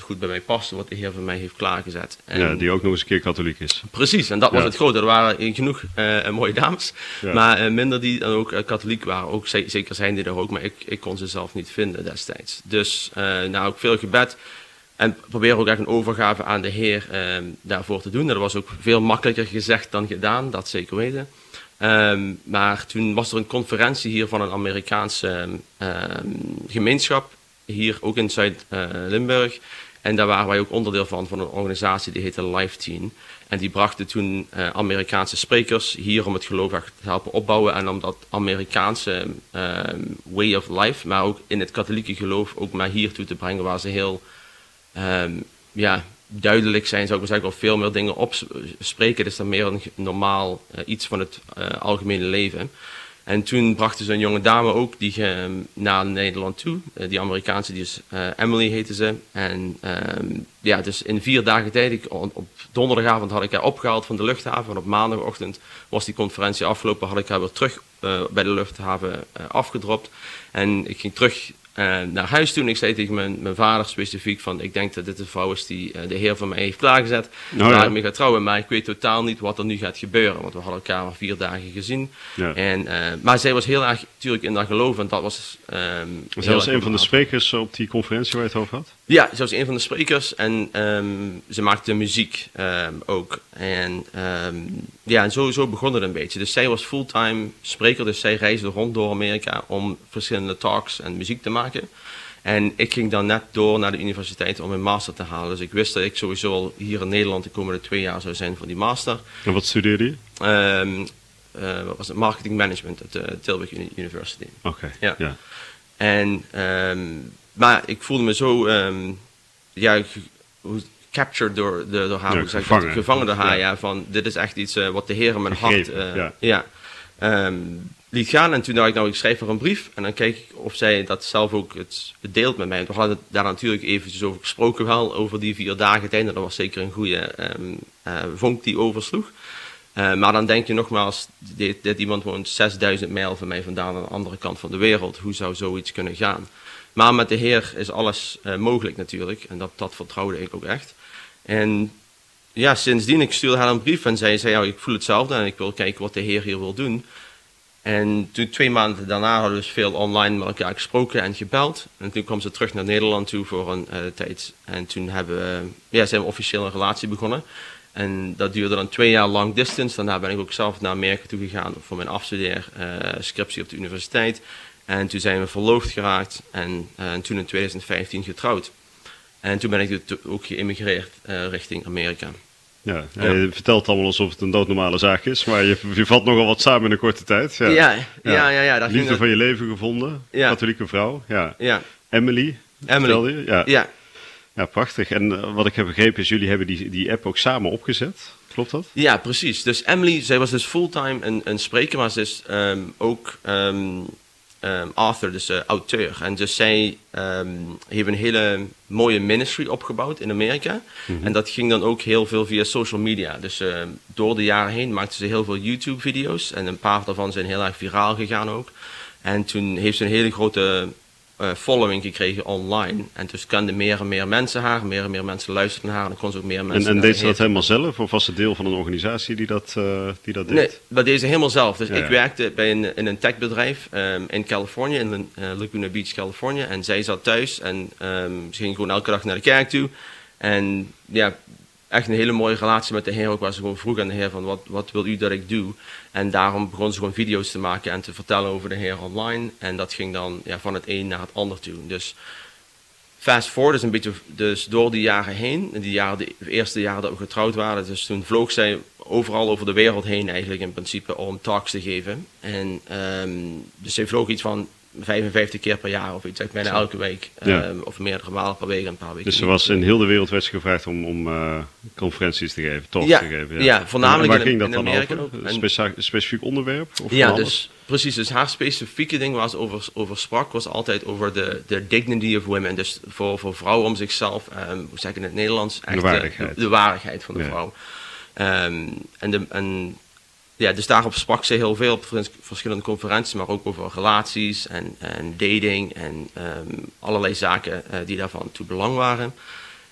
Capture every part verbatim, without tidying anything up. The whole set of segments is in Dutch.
goed bij mij paste, wat de Heer voor mij heeft klaargezet. En ja, die ook nog eens een keer katholiek is. Precies, en dat was ja. het grote. Er waren genoeg uh, mooie dames, ja. maar uh, minder die dan ook uh, katholiek waren. Ook, zeker zijn die er ook, maar ik, ik kon ze zelf niet vinden destijds. Dus uh, nou, ook veel gebed. En probeer ook echt een overgave aan de Heer uh, daarvoor te doen. Dat was ook veel makkelijker gezegd dan gedaan, dat zeker weten. Um, maar toen was er een conferentie hier van een Amerikaanse uh, gemeenschap, hier ook in Zuid-Limburg. Uh, en daar waren wij ook onderdeel van, van een organisatie die heette Life Team. En die brachten toen uh, Amerikaanse sprekers hier om het geloof echt te helpen opbouwen. En om dat Amerikaanse uh, way of life, maar ook in het katholieke geloof, ook maar hier toe te brengen, waar ze heel um, ja, duidelijk zijn, zou ik maar zeggen, of veel meer dingen opspreken. Het is dan meer een normaal uh, iets van het uh, algemene leven. En toen brachten ze een jonge dame ook die uh, naar Nederland toe. Uh, die Amerikaanse, die is uh, Emily heette ze. En uh, ja, dus in vier dagen tijd, ik, op donderdagavond had ik haar opgehaald van de luchthaven. En op maandagochtend was die conferentie afgelopen, had ik haar weer terug uh, bij de luchthaven uh, afgedropt. En ik ging terug uh, naar huis toe en ik zei tegen mijn, mijn vader specifiek van, ik denk dat dit de vrouw is die uh, de Heer voor mij heeft klaargezet. Oh, waar ja. ik mee ga trouwen, maar ik weet totaal niet wat er nu gaat gebeuren. Want we hadden elkaar maar vier dagen gezien. Ja. En, uh, maar zij was heel erg natuurlijk in dat geloof en dat was um, zij was een van de sprekers op die conferentie waar je het over had? Ja, ze was een van de sprekers en um, ze maakte muziek um, ook. En um, ja, en zo, zo begon het een beetje. Dus zij was fulltime spreker, dus zij reisde rond door Amerika om verschillende talks en muziek te maken. En ik ging dan net door naar de universiteit om mijn master te halen. Dus ik wist dat ik sowieso al hier in Nederland de komende twee jaar zou zijn voor die master. En wat studeerde je? Um, uh, wat was het? Marketing Management at de Tilburg University. Oké, okay, ja. ja. En, um, maar ik voelde me zo, um, ja, captured door, de, door haar, ja, hoe zeg gevangen. Dat? gevangen door haar, ja. ja, van dit is echt iets uh, wat de Heer in mijn Gegrepen, hart, uh, ja. ja um, liet gaan. En toen dacht ik, nou, ik schrijf haar een brief en dan kijk ik of zij dat zelf ook het, het deelt met mij. We hadden daar natuurlijk eventjes over gesproken wel, over die vier dagen tijd. En dat was zeker een goede um, uh, vonk die oversloeg. Uh, maar dan denk je nogmaals, dit, dit iemand woont zesduizend mijl van mij vandaan aan de andere kant van de wereld. Hoe zou zoiets kunnen gaan? Maar met de Heer is alles uh, mogelijk natuurlijk. En dat, dat vertrouwde ik ook echt. En ja, sindsdien, ik stuurde haar een brief en zij zei, ja, ik voel hetzelfde en ik wil kijken wat de Heer hier wil doen. En toen twee maanden daarna hadden we dus veel online met elkaar gesproken en gebeld. En toen kwam ze terug naar Nederland toe voor een uh, tijd. En toen hebben we, ja, zijn we officieel een relatie begonnen. En dat duurde dan twee jaar long distance. Daarna ben ik ook zelf naar Amerika toe gegaan voor mijn afstudeer uh, scriptie op de universiteit. En toen zijn we verloofd geraakt en, uh, en toen in twintig vijftien getrouwd. En toen ben ik ook geïmmigreerd uh, richting Amerika. Ja, ja, je vertelt allemaal alsof het een doodnormale zaak is, maar je, je vat nogal wat samen in een korte tijd. Ja, ja, ja. ja, ja, ja Liefde ging van je leven gevonden, ja. Katholieke vrouw. Ja. Ja. Emily, Emily. je? Ja. Ja. Ja, prachtig. En uh, wat ik heb begrepen is, jullie hebben die, die app ook samen opgezet. Klopt dat? Ja, precies. Dus Emily, zij was dus fulltime een, een spreker, maar ze is um, ook um, um, author, dus uh, auteur. En dus zij um, heeft een hele mooie ministry opgebouwd in Amerika. Mm-hmm. En dat ging dan ook heel veel via social media. Dus uh, door de jaren heen maakte ze heel veel YouTube-video's. En een paar daarvan zijn heel erg viraal gegaan ook. En toen heeft ze een hele grote uh, following gekregen online. En dus kenden meer en meer mensen haar, meer en meer mensen luisterden naar haar. En dan kon ze ook meer mensen. En, en deed ze dat helemaal zelf? Of was ze deel van een organisatie die dat, uh, die dat deed? Nee, dat deed ze helemaal zelf. Dus ja, ik ja. werkte bij een, in een techbedrijf um, in Californië, in uh, Laguna Beach, Californië. En zij zat thuis en um, ze ging gewoon elke dag naar de kerk toe. En ja, echt een hele mooie relatie met de Heer ook, waar ze gewoon vroeg aan de Heer van wat, wat wil u dat ik doe? En daarom begon ze gewoon video's te maken en te vertellen over de Heer online. En dat ging dan ja, van het een naar het ander toe. Dus fast forward is een beetje dus door die jaren heen, die jaren, de eerste jaren dat we getrouwd waren, dus toen vloog zij overal over de wereld heen eigenlijk in principe om talks te geven. En um, dus zij vloog iets van vijfenvijftig keer per jaar of iets, echt bijna elke week. Ja. Um, of meerdere malen per week, een paar weken. Dus ze was in heel de wereld werd ze gevraagd om, om uh, conferenties te geven, talks ja, te geven. Ja, ja voornamelijk en waar in, ging dat in dan Amerika over? ook. Een En, specia- specifiek onderwerp? Of ja, alles? dus precies. Dus haar specifieke ding waar ze over, over sprak, was altijd over de, de dignity of women. Dus voor, voor vrouwen om zichzelf, um, hoe zeg ik in het Nederlands? Echt de waardigheid. De, de waardigheid van de ja. vrouw. Um, en de... En, Ja, dus daarop sprak ze heel veel op verschillende conferenties, maar ook over relaties en, en dating en um, allerlei zaken uh, die daarvan toe belang waren.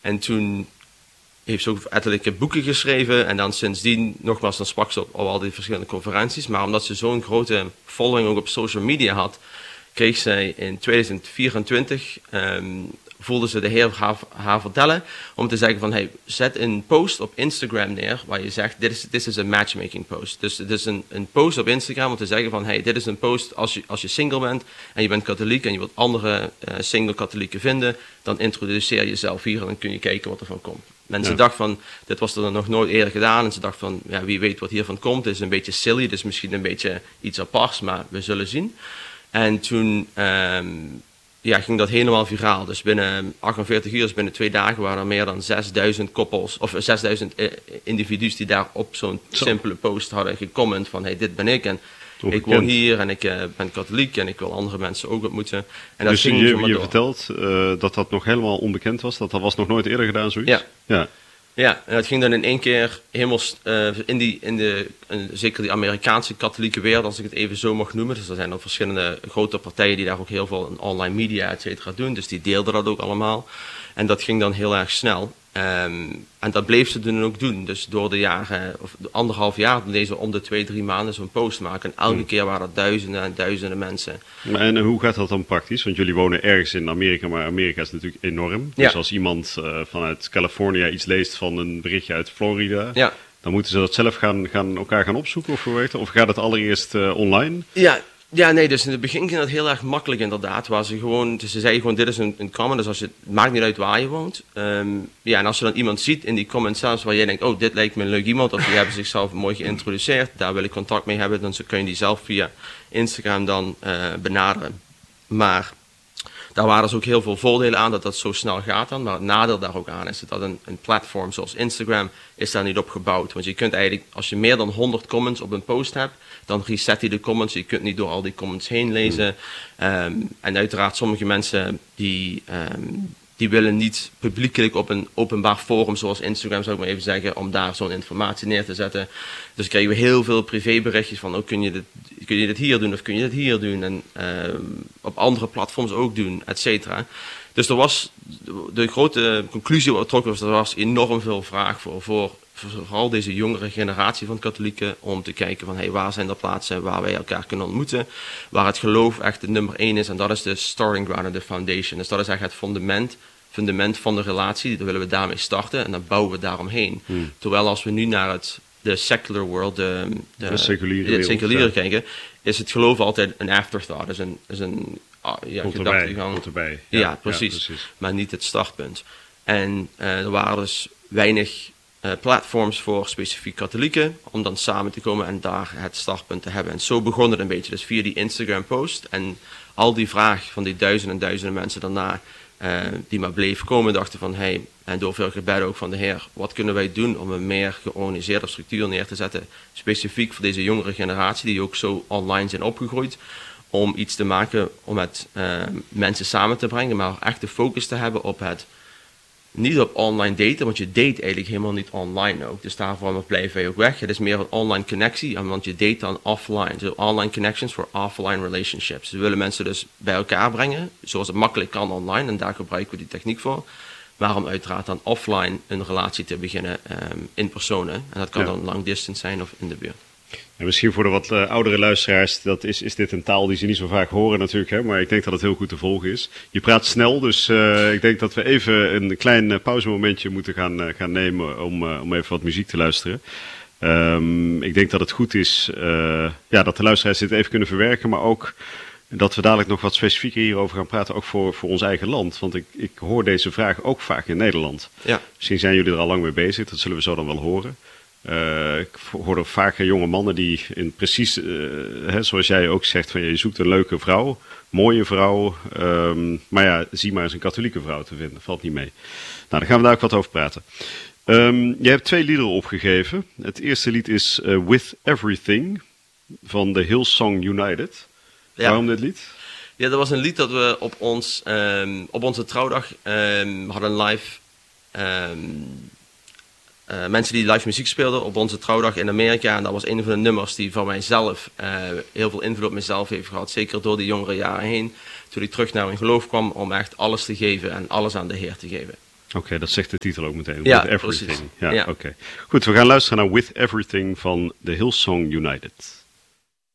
En toen heeft ze ook ettelijke boeken geschreven. En dan sindsdien, nogmaals, dan sprak ze op, op al die verschillende conferenties. Maar omdat ze zo'n grote following ook op social media had, kreeg zij in tweeduizend vierentwintig, um, voelde ze de Heer haar, haar vertellen om te zeggen van, hey, zet een post op Instagram neer waar je zegt, dit is, dit is een matchmaking post. Dus het is een, een post op Instagram om te zeggen van, hey, dit is een post als je, als je single bent en je bent katholiek en je wilt andere uh, single katholieken vinden, dan introduceer jezelf hier en dan kun je kijken wat er van komt. En ze ja. dacht van, dit was er nog nooit eerder gedaan. En ze dacht van, ja, wie weet wat hiervan komt. Het is een beetje silly, het is misschien een beetje iets aparts, maar we zullen zien. En toen um, ja, ging dat helemaal viraal. Dus binnen achtenveertig uur, dus binnen twee dagen, waren er meer dan zesduizend koppels, of zesduizend individu's die daar op zo'n Zo. simpele post hadden gecomment van, hey, dit ben ik en ik woon hier en ik uh, ben katholiek en ik wil andere mensen ook ontmoeten. En dat dus ging je, je vertelt uh, dat dat nog helemaal onbekend was, dat dat was nog nooit eerder gedaan, zoiets? Ja. ja. Ja, en dat ging dan in één keer helemaal uh, in, die, in de, in, zeker die Amerikaanse katholieke wereld, als ik het even zo mag noemen. Dus er zijn dan verschillende grote partijen die daar ook heel veel in online media, et cetera, doen. Dus die deelden dat ook allemaal. En dat ging dan heel erg snel. Um, en dat bleef ze dan ook doen. Dus door de jaren, of de anderhalf jaar, deze om de twee, drie maanden zo'n post maken. En elke hmm. keer waren er duizenden en duizenden mensen. Maar en hoe gaat dat dan praktisch? Want jullie wonen ergens in Amerika, maar Amerika is natuurlijk enorm. Ja. Dus als iemand uh, vanuit Californië iets leest van een berichtje uit Florida, ja. dan moeten ze dat zelf gaan, gaan, elkaar gaan opzoeken of weten? Of gaat het allereerst uh, online? Ja. Ja, nee, dus in het begin ging dat heel erg makkelijk inderdaad. Waar ze gewoon, dus ze zeiden gewoon, dit is een, een comment, dus als je, het maakt niet uit waar je woont. Um, ja, en als je dan iemand ziet in die comments zelfs waar jij denkt, oh, dit lijkt me een leuk iemand, of die hebben zichzelf mooi geïntroduceerd, daar wil ik contact mee hebben, dan kun je die zelf via Instagram dan uh, benaderen. Maar daar waren dus ook heel veel voordelen aan dat dat zo snel gaat dan. Maar het nadeel daar ook aan is dat een, een platform zoals Instagram is daar niet op gebouwd. Want je kunt eigenlijk, als je meer dan honderd comments op een post hebt, dan reset hij de comments. Je kunt niet door al die comments heen lezen. Um, en uiteraard sommige mensen die, um, die willen niet publiekelijk op een openbaar forum zoals Instagram, zou ik maar even zeggen, om daar zo'n informatie neer te zetten. Dus kregen we heel veel privéberichtjes van, oh, kun je dit, kun je dit hier doen of kun je dit hier doen? En um, op andere platforms ook doen, et cetera. Dus er was, de grote conclusie wat trok was, er was enorm veel vraag voor, voor vooral deze jongere generatie van katholieken, om te kijken van, hey, waar zijn er plaatsen waar wij elkaar kunnen ontmoeten, waar het geloof echt de nummer één is, en dat is de starting ground en de foundation. Dus dat is echt het fundament, fundament van de relatie, daar willen we daarmee starten en dan bouwen we daaromheen. Hmm. Terwijl als we nu naar het, de secular world, de, de, de seculiere, de seculiere wereld, kijken, is het geloof altijd een afterthought, is een, is een ja, gedachtegang. Ja, ja, precies. Ja, precies, maar niet het startpunt. En uh, er waren dus weinig Uh, platforms voor specifiek katholieken, om dan samen te komen en daar het startpunt te hebben. En zo begon het een beetje, dus via die Instagram post en al die vraag van die duizenden en duizenden mensen daarna, uh, die maar bleef komen, dachten van, hey, en door veel gebeden ook van de Heer, wat kunnen wij doen om een meer georganiseerde structuur neer te zetten, specifiek voor deze jongere generatie, die ook zo online zijn opgegroeid, om iets te maken om met uh, mensen samen te brengen, maar echt de focus te hebben op het niet op online daten, want je date eigenlijk helemaal niet online ook. Dus daarvoor blijven wij ook weg. Het is meer een online connectie, want je date dan offline. Dus online connections voor offline relationships. Dus we willen mensen dus bij elkaar brengen, zoals het makkelijk kan online. En daar gebruiken we die techniek voor. Maar om uiteraard dan offline een relatie te beginnen um, in personen. En dat kan ja. dan long distance zijn of in de buurt. En misschien voor de wat uh, oudere luisteraars, dat is, is dit een taal die ze niet zo vaak horen natuurlijk, hè? Maar ik denk dat het heel goed te volgen is. Je praat snel, dus uh, ik denk dat we even een klein uh, pauzemomentje moeten gaan, uh, gaan nemen om, uh, om even wat muziek te luisteren. Um, ik denk dat het goed is uh, ja, dat de luisteraars dit even kunnen verwerken, maar ook dat we dadelijk nog wat specifieker hierover gaan praten, ook voor, voor ons eigen land. Want ik, ik hoor deze vraag ook vaak in Nederland. Ja. Misschien zijn jullie er al lang mee bezig, dat zullen we zo dan wel horen. Uh, ik hoor vaker jonge mannen die in precies, uh, hè, zoals jij ook zegt, van je zoekt een leuke vrouw, mooie vrouw, um, maar ja, zie maar eens een katholieke vrouw te vinden, valt niet mee. Nou, daar gaan we daar ook wat over praten. Um, jij hebt twee liederen opgegeven. Het eerste lied is uh, With Everything van de Hillsong United. Ja. Waarom dit lied? Ja, dat was een lied dat we op, ons, um, op onze trouwdag um, hadden live. Um, Uh, mensen die live muziek speelden op onze trouwdag in Amerika. En dat was een van de nummers die van mijzelf uh, heel veel invloed op mezelf heeft gehad. Zeker door die jongere jaren heen. Toen ik terug naar mijn geloof kwam om echt alles te geven en alles aan de Heer te geven. Oké, okay, dat zegt de titel ook meteen. Ja, With Everything. precies. Ja, ja. oké. Okay. Goed, we gaan luisteren naar With Everything van de Hillsong United.